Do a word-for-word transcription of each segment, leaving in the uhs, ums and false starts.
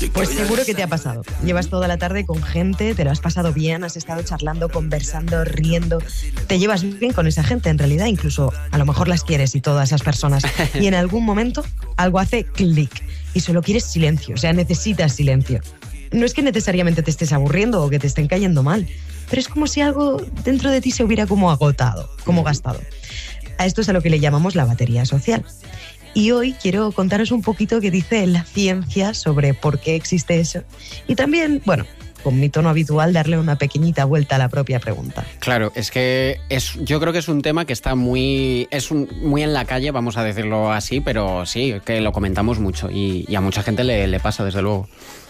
Pues seguro que te ha pasado. Llevas toda la tarde con gente, te lo has pasado bien, has estado charlando, conversando, riendo. Te llevas bien con esa gente, en realidad, incluso a lo mejor las quieres y todas esas personas. Y en algún momento algo hace clic y solo quieres silencio, o sea, necesitas silencio. No es que necesariamente te estés aburriendo o que te estén cayendo mal, pero es como si algo dentro de ti se hubiera como agotado, como gastado. A esto es a lo que le llamamos la batería social. Y hoy quiero contaros un poquito qué dice la ciencia sobre por qué existe eso. Y también, bueno, con mi tono habitual, darle una pequeñita vuelta a la propia pregunta. Claro, es que es, yo creo que es un tema que está muy, es un, muy en la calle, vamos a decirlo así, pero sí, que lo comentamos mucho y, y a mucha gente le, le pasa, desde luego.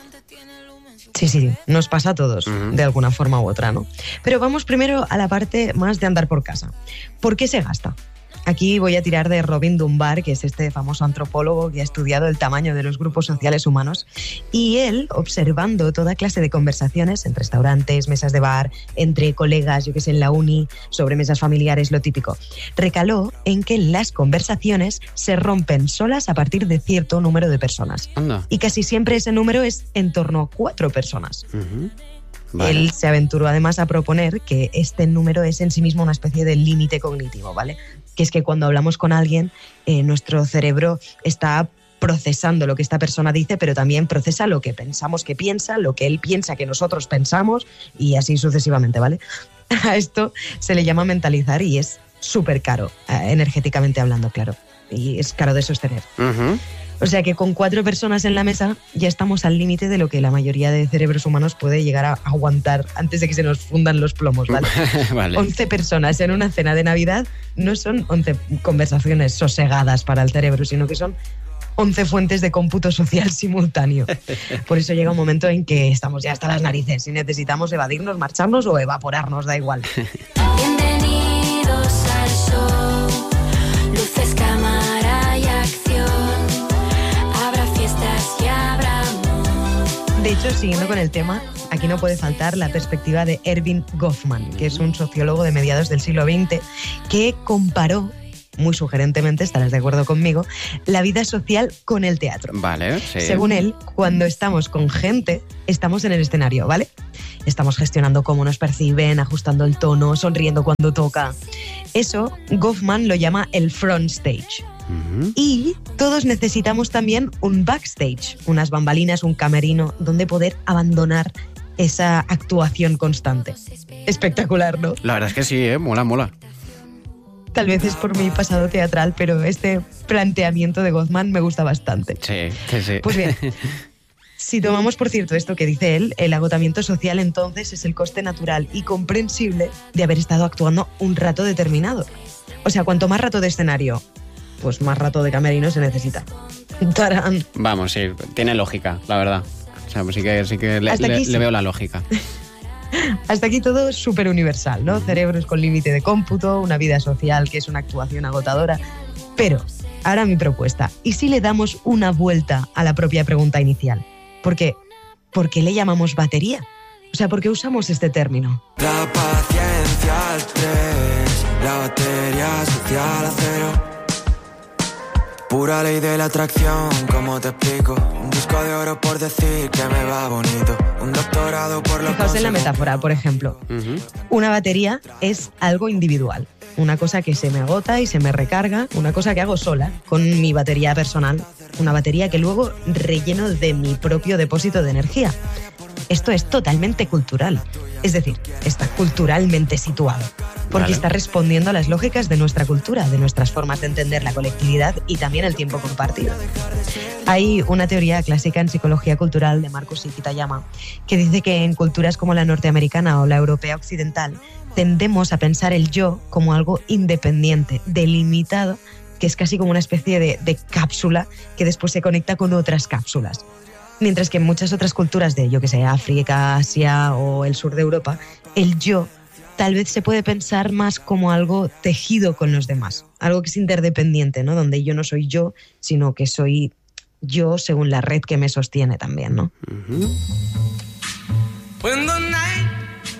Sí, sí, nos pasa a todos, uh-huh. de alguna forma u otra, ¿no? Pero vamos primero a la parte más de andar por casa. ¿Por qué se gasta? Aquí voy a tirar de Robin Dunbar, que es este famoso antropólogo que ha estudiado el tamaño de los grupos sociales humanos, y él, observando toda clase de conversaciones en restaurantes, mesas de bar, entre colegas, yo que sé, en la uni, sobre mesas familiares, lo típico, recaló en que las conversaciones se rompen solas a partir de cierto número de personas. Anda. Y casi siempre ese número es en torno a cuatro personas. Uh-huh. Vale. Él se aventuró además a proponer que este número es en sí mismo una especie de límite cognitivo, ¿vale? Que es que cuando hablamos con alguien, eh, nuestro cerebro está procesando lo que esta persona dice, pero también procesa lo que pensamos que piensa, lo que él piensa que nosotros pensamos y así sucesivamente, ¿vale? A esto se le llama mentalizar y es súper caro, eh, energéticamente hablando, claro. Y es caro de sostener. Uh-huh. O sea que con cuatro personas en la mesa ya estamos al límite de lo que la mayoría de cerebros humanos puede llegar a aguantar antes de que se nos fundan los plomos, ¿vale? Vale. once personas en una cena de Navidad no son once conversaciones sosegadas para el cerebro, sino que son once fuentes de cómputo social simultáneo. Por eso llega un momento en que estamos ya hasta las narices y necesitamos evadirnos, marcharnos o evaporarnos, da igual. Bienvenidos al show, luces, cámara y acción. De hecho, siguiendo con el tema, aquí no puede faltar la perspectiva de Erving Goffman, que es un sociólogo de mediados del siglo veinte, que comparó, muy sugerentemente, estarás de acuerdo conmigo, la vida social con el teatro. Vale, sí. Según él, cuando estamos con gente, estamos en el escenario, ¿vale? Estamos gestionando cómo nos perciben, ajustando el tono, sonriendo cuando toca. Eso, Goffman lo llama el front stage. Uh-huh. Y todos necesitamos también un backstage, unas bambalinas, un camerino, donde poder abandonar esa actuación constante. Espectacular, ¿no? La verdad es que sí, ¿eh? Mola, mola. Tal vez es por mi pasado teatral, pero este planteamiento de Goffman me gusta bastante. Sí, sí, sí. Pues bien, si tomamos por cierto esto que dice él, el agotamiento social entonces es el coste natural y comprensible de haber estado actuando un rato determinado. O sea, cuanto más rato de escenario, pues más rato de camerino se necesita. ¡Tarán! Vamos, sí, tiene lógica, la verdad. O sea, pues sí que, sí que le, le, sí. le veo la lógica. Hasta aquí todo súper universal, ¿no? Cerebros con límite de cómputo, una vida social que es una actuación agotadora. Pero, ahora mi propuesta. ¿Y si le damos una vuelta a la propia pregunta inicial? Porque, ¿por qué le llamamos batería? O sea, ¿por qué usamos este término? La paciencia al tres, la batería social a cero. Pura ley de la atracción, ¿cómo te explico? Un disco de oro por decir que me va bonito. Un doctorado por lo que... Fijaos en la metáfora, por ejemplo. Uh-huh. Una batería es algo individual. Una cosa que se me agota y se me recarga. Una cosa que hago sola, con mi batería personal. Una batería que luego relleno de mi propio depósito de energía. Esto es totalmente cultural. Es decir, está culturalmente situado. Porque vale. está respondiendo a las lógicas de nuestra cultura, de nuestras formas de entender la colectividad y también el tiempo compartido. Hay una teoría clásica en psicología cultural de Marcus y Kitayama que dice que en culturas como la norteamericana o la europea occidental tendemos a pensar el yo como algo independiente, delimitado, que es casi como una especie de, de cápsula que después se conecta con otras cápsulas. Mientras que en muchas otras culturas de, yo que sé, África, Asia o el sur de Europa, el yo tal vez se puede pensar más como algo tejido con los demás, algo que es interdependiente, ¿no? Donde yo no soy yo, sino que soy yo según la red que me sostiene también, ¿no? Uh-huh. When the night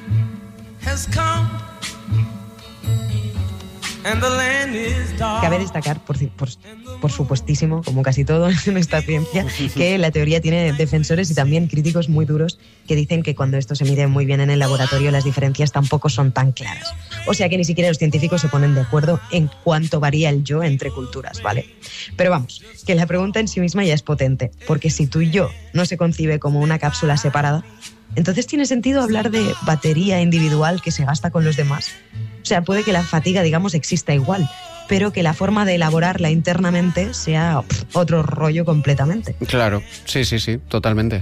has come and the land is dark. Cabe destacar, por, por, por supuestísimo, como casi todo en esta ciencia, que la teoría tiene defensores y también críticos muy duros que dicen que cuando esto se mide muy bien en el laboratorio las diferencias tampoco son tan claras. O sea que ni siquiera los científicos se ponen de acuerdo en cuánto varía el yo entre culturas, ¿vale? Pero vamos, que la pregunta en sí misma ya es potente, porque si tu yo no se concibe como una cápsula separada, entonces tiene sentido hablar de batería individual que se gasta con los demás. O sea, puede que la fatiga, digamos, exista igual, pero que la forma de elaborarla internamente sea pff, otro rollo completamente. Claro, sí, sí, sí, totalmente.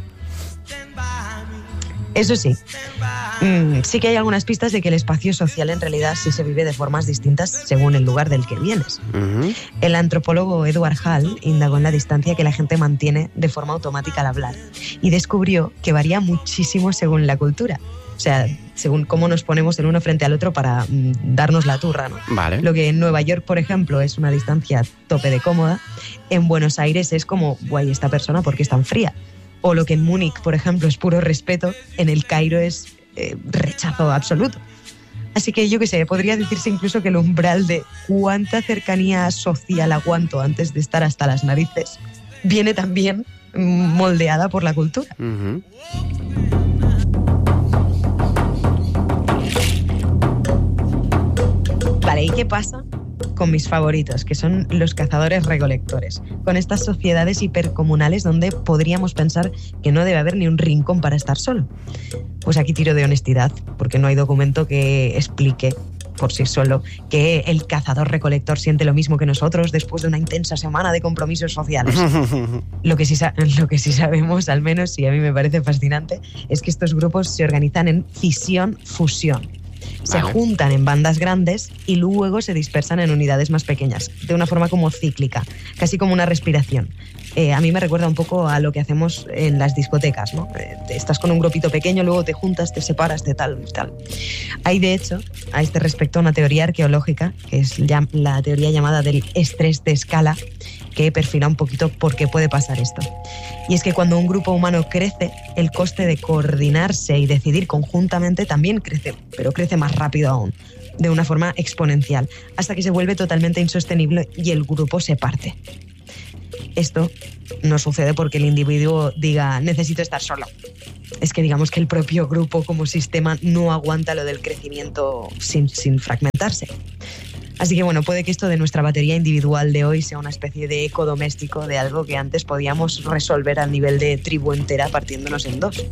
Eso sí, mmm, sí que hay algunas pistas de que el espacio social en realidad sí se vive de formas distintas según el lugar del que vienes. Uh-huh. El antropólogo Edward Hall indagó en la distancia que la gente mantiene de forma automática al hablar y descubrió que varía muchísimo según la cultura. O sea, según cómo nos ponemos el uno frente al otro para mm, darnos la turra, ¿no? Vale. Lo que en Nueva York, por ejemplo, es una distancia tope de cómoda, en Buenos Aires es como, guay, esta persona, ¿por qué es tan fría? O lo que en Múnich, por ejemplo, es puro respeto, en el Cairo es eh, rechazo absoluto. Así que yo qué sé, podría decirse incluso que el umbral de cuánta cercanía social aguanto antes de estar hasta las narices viene también moldeada por la cultura. Uh-huh. Vale, ¿y qué pasa con mis favoritos, que son los cazadores-recolectores? Con estas sociedades hipercomunales donde podríamos pensar que no debe haber ni un rincón para estar solo. Pues aquí tiro de honestidad, porque no hay documento que explique por sí solo que el cazador-recolector siente lo mismo que nosotros después de una intensa semana de compromisos sociales. Lo que sí, lo que sí sabemos, al menos, y a mí me parece fascinante, es que estos grupos se organizan en fisión-fusión. Se vale. juntan en bandas grandes y luego se dispersan en unidades más pequeñas, de una forma como cíclica, casi como una respiración. Eh, a mí me recuerda un poco a lo que hacemos en las discotecas, ¿no? Eh, estás con un grupito pequeño, luego te juntas, te separas de tal y tal. Hay, de hecho, a este respecto una teoría arqueológica, que es la teoría llamada del estrés de escala, que perfila un poquito por qué puede pasar esto. Y es que cuando un grupo humano crece, el coste de coordinarse y decidir conjuntamente también crece, pero crece más rápido aún, de una forma exponencial, hasta que se vuelve totalmente insostenible y el grupo se parte. Esto no sucede porque el individuo diga necesito estar solo. Es que digamos que el propio grupo como sistema no aguanta lo del crecimiento sin, sin fragmentarse. Así que bueno, puede que esto de nuestra batería individual de hoy sea una especie de eco doméstico de algo que antes podíamos resolver al nivel de tribu entera partiéndonos en dos.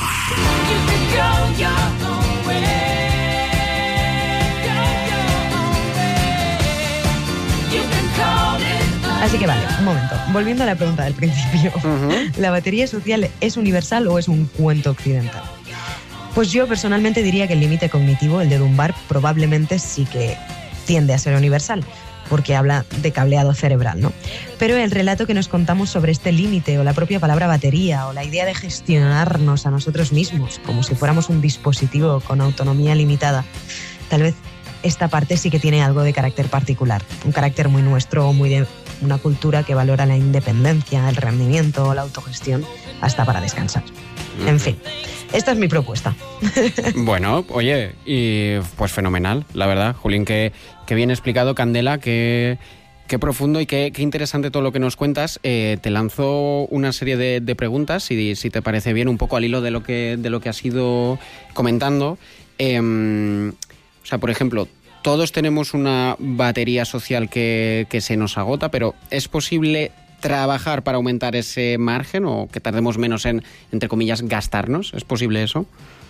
Así que vale, un momento. Volviendo a la pregunta del principio. Uh-huh. ¿La batería social es universal o es un cuento occidental? Pues yo personalmente diría que el límite cognitivo, el de Dunbar, probablemente sí que tiende a ser universal, porque habla de cableado cerebral, ¿no? Pero el relato que nos contamos sobre este límite, o la propia palabra batería, o la idea de gestionarnos a nosotros mismos, como si fuéramos un dispositivo con autonomía limitada, tal vez esta parte sí que tiene algo de carácter particular, un carácter muy nuestro, o muy de una cultura que valora la independencia, el rendimiento, la autogestión, hasta para descansar. En fin, esta es mi propuesta. Bueno, oye, y pues fenomenal, la verdad, Julián, que, que bien explicado, Candela, que, que profundo y qué, qué interesante todo lo que nos cuentas. Eh, te lanzo una serie de, de preguntas, si, si te parece bien, un poco al hilo de lo que, de lo que has ido comentando. Eh, o sea, por ejemplo, todos tenemos una batería social que, que se nos agota, pero ¿es posible trabajar para aumentar ese margen o que tardemos menos en, entre comillas, gastarnos? ¿Es posible eso?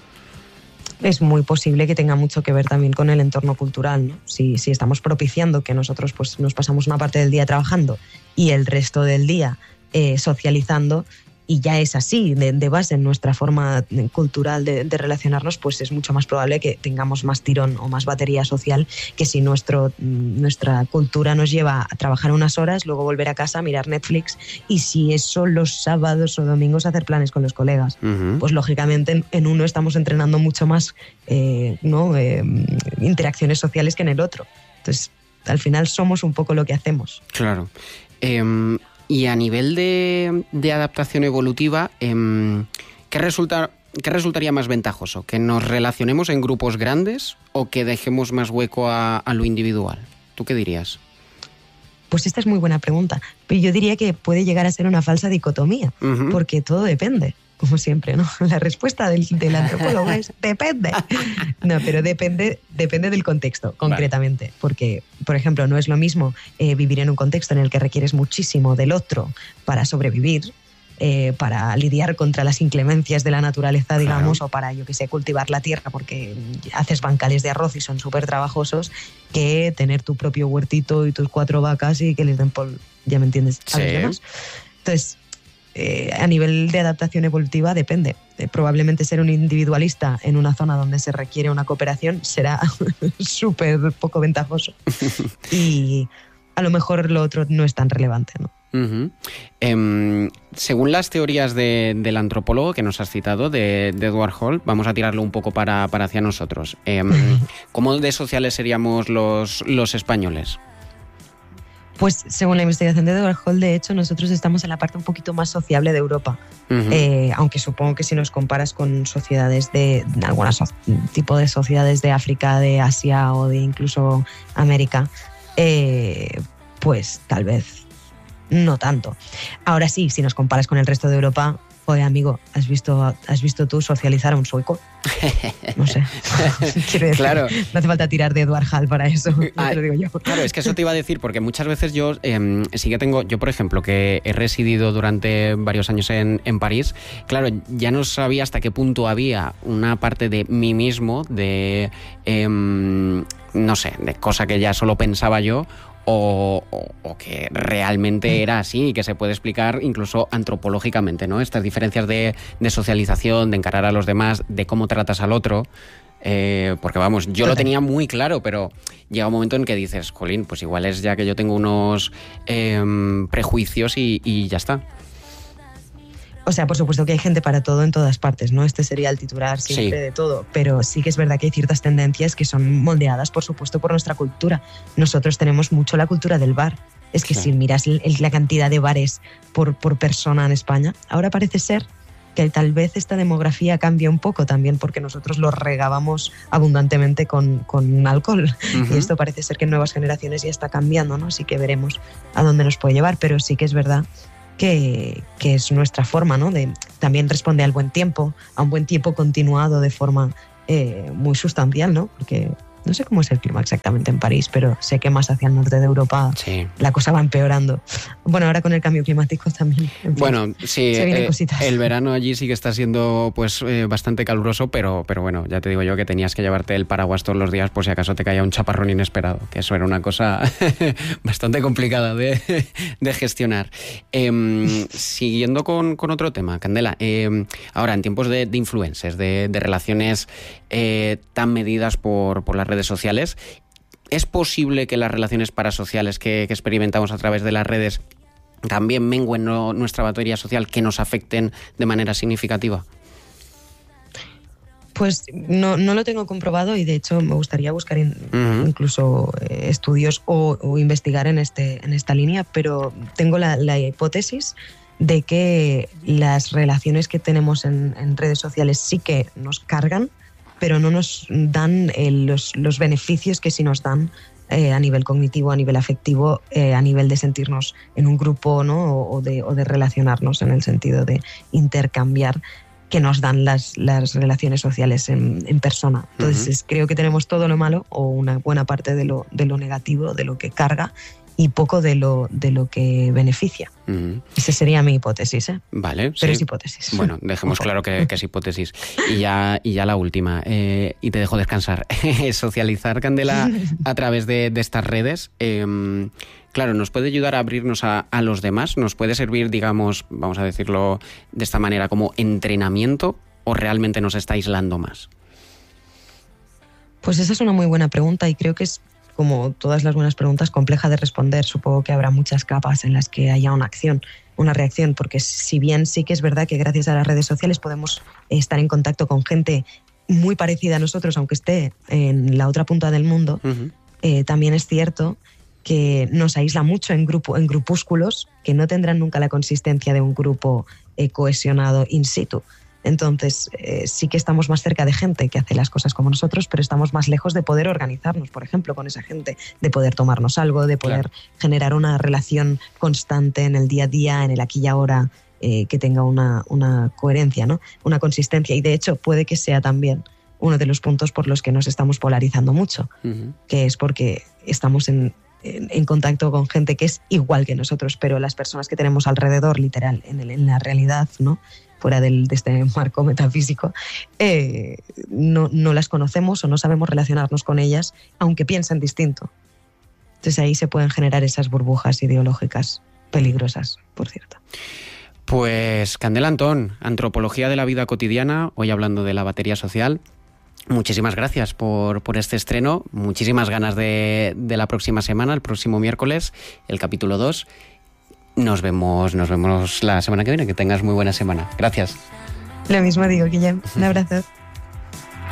Es muy posible que tenga mucho que ver también con el entorno cultural, ¿no? Si, si estamos propiciando que nosotros pues, nos pasamos una parte del día trabajando y el resto del día eh, socializando, y ya es así, de, de base en nuestra forma cultural de, de relacionarnos, pues es mucho más probable que tengamos más tirón o más batería social que si nuestro, nuestra cultura nos lleva a trabajar unas horas, luego volver a casa, mirar Netflix, y si eso los sábados o domingos hacer planes con los colegas. Uh-huh. Pues lógicamente en, en uno estamos entrenando mucho más eh, ¿no? eh, interacciones sociales que en el otro. Entonces, al final somos un poco lo que hacemos. Claro. Eh... Y a nivel de, de adaptación evolutiva, eh, ¿qué, resulta, ¿qué resultaría más ventajoso? ¿Que nos relacionemos en grupos grandes o que dejemos más hueco a, a lo individual? ¿Tú qué dirías? Pues esta es muy buena pregunta. Pero yo diría que puede llegar a ser una falsa dicotomía, uh-huh. porque todo depende, como siempre, ¿no? La respuesta del, del antropólogo es depende. No, pero depende, depende del contexto, concretamente. Vale. Porque, por ejemplo, no es lo mismo eh, vivir en un contexto en el que requieres muchísimo del otro para sobrevivir, Eh, para lidiar contra las inclemencias de la naturaleza, digamos, claro. o para, yo que sé, cultivar la tierra porque haces bancales de arroz y son súper trabajosos, que tener tu propio huertito y tus cuatro vacas y que les den por... ¿Ya me entiendes? Sí. Entonces, eh, a nivel de adaptación evolutiva depende. Eh, probablemente ser un individualista en una zona donde se requiere una cooperación será súper poco ventajoso. Y a lo mejor lo otro no es tan relevante, ¿no? Uh-huh. Eh, según las teorías de, del antropólogo que nos has citado, de, de Edward Hall, vamos a tirarlo un poco para, para hacia nosotros. Eh, ¿Cómo de sociales seríamos los, los españoles? Pues según la investigación de Edward Hall, de hecho, nosotros estamos en la parte un poquito más sociable de Europa. Uh-huh. Eh, aunque supongo que si nos comparas con sociedades de, de algún so- tipo de sociedades de África, de Asia o de incluso América, eh, pues tal vez no tanto. Ahora sí, si nos comparas con el resto de Europa, oye, amigo, ¿has visto, has visto tú socializar a un sueco? No sé. Quiero decir, claro. No hace falta tirar de Edward Hall para eso, ah, te lo digo yo. Claro, es que eso te iba a decir, porque muchas veces yo eh, sí que tengo, yo por ejemplo, que he residido durante varios años en, en París, claro, ya no sabía hasta qué punto había una parte de mí mismo, de, eh, no sé, de cosa que ya solo pensaba yo, O, o, o que realmente era así y que se puede explicar incluso antropológicamente, ¿no? Estas diferencias de, de socialización, de encarar a los demás, de cómo tratas al otro. Eh, porque vamos, yo lo tenía muy claro, pero llega un momento en que dices, jolín, pues igual es ya que yo tengo unos eh, prejuicios y, y ya está. O sea, por supuesto que hay gente para todo en todas partes, ¿no? Este sería el titular siempre sí. de todo, pero sí que es verdad que hay ciertas tendencias que son moldeadas, por supuesto, por nuestra cultura. Nosotros tenemos mucho la cultura del bar. Es que sí. si miras el, el, la cantidad de bares por, por persona en España, ahora parece ser que tal vez esta demografía cambie un poco también porque nosotros lo regábamos abundantemente con, con alcohol. Uh-huh. Y esto parece ser que en nuevas generaciones ya está cambiando, ¿no? Así que veremos a dónde nos puede llevar, pero sí que es verdad Que, que es nuestra forma, ¿no? De, también responde al buen tiempo, a un buen tiempo continuado de forma eh, muy sustancial, ¿no? Porque no sé cómo es el clima exactamente en París, pero sé que más hacia el norte de Europa sí. la cosa va empeorando. Bueno, ahora con el cambio climático también. En fin, bueno, sí, se vienen eh, cositas. El verano allí sí que está siendo pues eh, bastante caluroso, pero, pero bueno, ya te digo yo que tenías que llevarte el paraguas todos los días por si acaso te caía un chaparrón inesperado, que eso era una cosa bastante complicada de, de gestionar. Eh, siguiendo con, con otro tema, Candela, eh, ahora en tiempos de, de influencers, de, de relaciones eh, tan medidas por, por las redes sociales, ¿es posible que las relaciones parasociales que, que experimentamos a través de las redes también mengüen no, nuestra batería social, que nos afecten de manera significativa? Pues no, no lo tengo comprobado y de hecho me gustaría buscar in, uh-huh. incluso eh, estudios o, o investigar en, este, en esta línea, pero tengo la, la hipótesis de que las relaciones que tenemos en, en redes sociales sí que nos cargan, pero no nos dan eh, los, los beneficios que sí nos dan eh, a nivel cognitivo, a nivel afectivo, eh, a nivel de sentirnos en un grupo, ¿no? o, o, de, o de relacionarnos en el sentido de intercambiar, que nos dan las, las relaciones sociales en, en persona. Entonces uh-huh. creo que tenemos todo lo malo o una buena parte de lo, de lo negativo, de lo que carga, y poco de lo, de lo que beneficia. Uh-huh. Esa sería mi hipótesis, ¿eh? Vale, pero sí. es hipótesis. Bueno, dejemos claro que, que es hipótesis. Y ya, y ya la última, eh, y te dejo descansar. Socializar, Candela, a través de, de estas redes, eh, claro, nos puede ayudar a abrirnos a, a los demás, nos puede servir, digamos, vamos a decirlo de esta manera, como entrenamiento, o realmente nos está aislando más. Pues esa es una muy buena pregunta y creo que es, como todas las buenas preguntas, compleja de responder. Supongo que habrá muchas capas en las que haya una acción, una reacción, porque si bien sí que es verdad que gracias a las redes sociales podemos estar en contacto con gente muy parecida a nosotros, aunque esté en la otra punta del mundo, uh-huh. eh, también es cierto que nos aísla mucho en, grupo, en grupúsculos que no tendrán nunca la consistencia de un grupo eh, cohesionado in situ. Entonces, eh, sí que estamos más cerca de gente que hace las cosas como nosotros, pero estamos más lejos de poder organizarnos, por ejemplo, con esa gente, de poder tomarnos algo, de poder claro. generar una relación constante en el día a día, en el aquí y ahora, eh, que tenga una, una coherencia, ¿no? Una consistencia. Y de hecho, puede que sea también uno de los puntos por los que nos estamos polarizando mucho, uh-huh. que es porque estamos en, en, en contacto con gente que es igual que nosotros, pero las personas que tenemos alrededor, literal, en, el, en la realidad, ¿no? fuera del, de este marco metafísico, eh, no, no las conocemos o no sabemos relacionarnos con ellas, aunque piensen distinto. Entonces ahí se pueden generar esas burbujas ideológicas peligrosas, por cierto. Pues Candela Antón, Antropología de la Vida Cotidiana, hoy hablando de la batería social. Muchísimas gracias por, por este estreno, muchísimas ganas de, de la próxima semana, el próximo miércoles, el capítulo dos. Nos vemos, nos vemos la semana que viene, que tengas muy buena semana. Gracias. Lo mismo digo, Guillem. Un abrazo.